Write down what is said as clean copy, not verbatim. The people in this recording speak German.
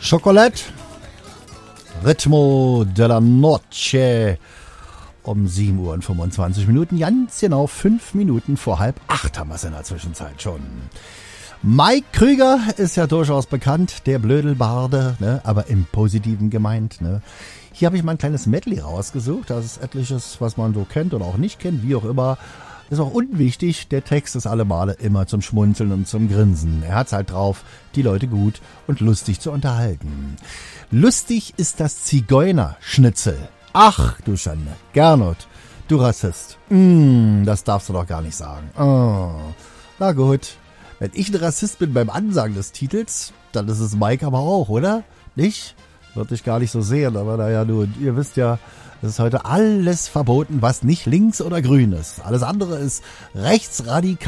Chocolate, Ritmo de la Noche. Um 7 Uhr und 25 Minuten, ganz genau 5 Minuten vor 7:30 haben wir es in der Zwischenzeit schon. Mike Krüger ist ja durchaus bekannt, der Blödelbarde, ne, aber im Positiven gemeint. Ne. Hier habe ich mal ein kleines Medley rausgesucht, das ist etliches, was man so kennt oder auch nicht kennt, wie auch immer. Ist auch unwichtig, der Text ist alle Male immer zum Schmunzeln und zum Grinsen. Er hat's halt drauf, die Leute gut und lustig zu unterhalten. Lustig ist das Zigeunerschnitzel. Ach, du Schande. Gernot, du Rassist. Das darfst du doch gar nicht sagen. Oh. Na gut. Wenn ich ein Rassist bin beim Ansagen des Titels, dann ist es Mike aber auch, oder? Nicht? Würde ich gar nicht so sehen, aber naja, nun, ihr wisst ja, es ist heute alles verboten, was nicht links oder grün ist. Alles andere ist rechtsradikal.